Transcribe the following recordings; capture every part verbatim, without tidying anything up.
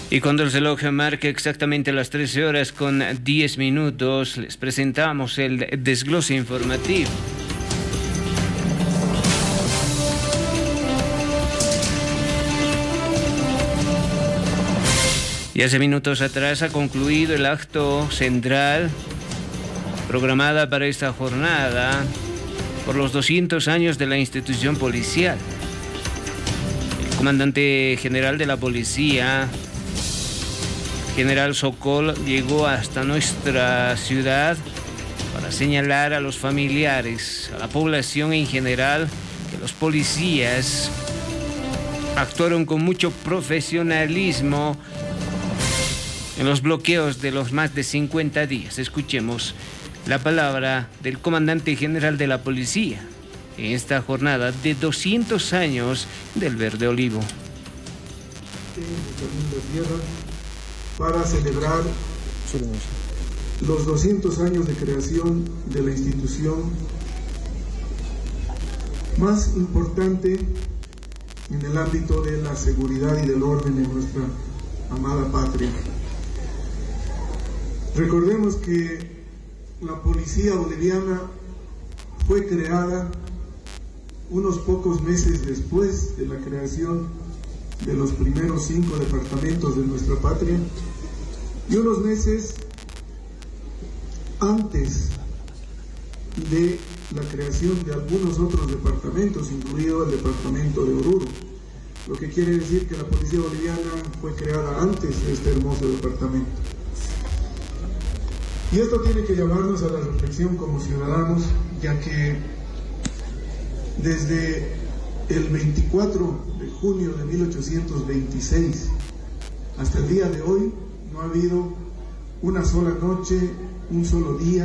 Y cuando el reloj marque exactamente las trece horas con diez minutos, les presentamos el desglose informativo. Y hace minutos atrás ha concluido el acto central programada para esta jornada por los doscientos años de la institución policial. El comandante general de la policía, General Sokol, llegó hasta nuestra ciudad para señalar a los familiares, a la población en general, que los policías actuaron con mucho profesionalismo en los bloqueos de los más de cincuenta días. Escuchemos la palabra del comandante general de la policía en esta jornada de doscientos años del Verde Olivo. Para celebrar los doscientos años de creación de la institución más importante en el ámbito de la seguridad y del orden en nuestra amada patria. Recordemos que la policía boliviana fue creada unos pocos meses después de la creación de los primeros cinco departamentos de nuestra patria y unos meses antes de la creación de algunos otros departamentos, incluido el departamento de Oruro, lo que quiere decir que la policía boliviana fue creada antes de este hermoso departamento. Y esto tiene que llevarnos a la reflexión como ciudadanos, ya que desde el veinticuatro de junio de mil ochocientos veintiséis hasta el día de hoy no ha habido una sola noche, un solo día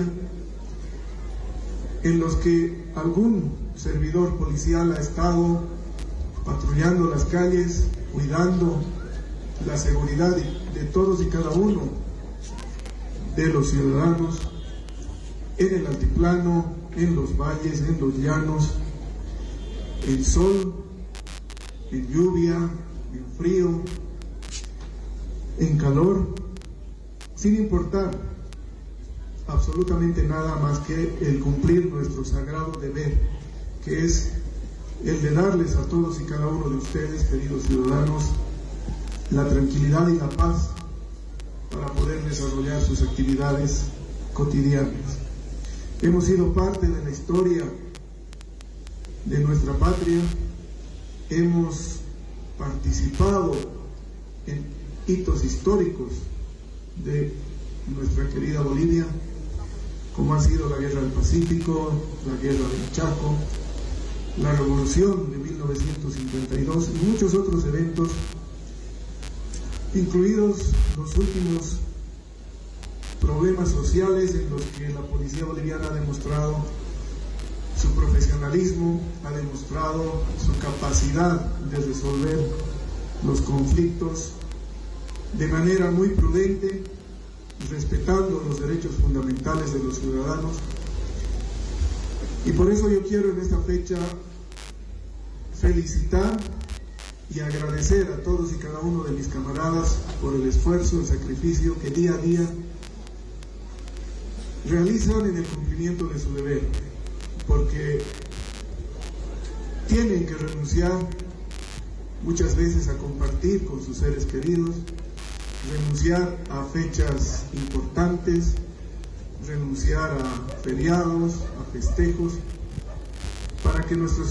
en los que algún servidor policial ha estado patrullando las calles, cuidando la seguridad de todos y cada uno de los ciudadanos en el altiplano, en los valles, en los llanos, en sol, en lluvia, en frío, en calor, sin importar absolutamente nada más que el cumplir nuestro sagrado deber, que es el de darles a todos y cada uno de ustedes, queridos ciudadanos, la tranquilidad y la paz para poder desarrollar sus actividades cotidianas. Hemos sido parte de la historia de nuestra patria, hemos participado en hitos históricos de nuestra querida Bolivia, como ha sido la Guerra del Pacífico, la Guerra del Chaco, la Revolución de mil novecientos cincuenta y dos y muchos otros eventos, incluidos los últimos problemas sociales en los que la policía boliviana ha demostrado su profesionalismo, ha demostrado su capacidad de resolver los conflictos de manera muy prudente, respetando los derechos fundamentales de los ciudadanos. Y por eso yo quiero en esta fecha felicitar y agradecer a todos y cada uno de mis camaradas por el esfuerzo, el sacrificio que día a día realizan en el cumplimiento de su deber, porque tienen que renunciar muchas veces a compartir con sus seres queridos, renunciar a fechas importantes, renunciar a feriados, a festejos, para que nuestros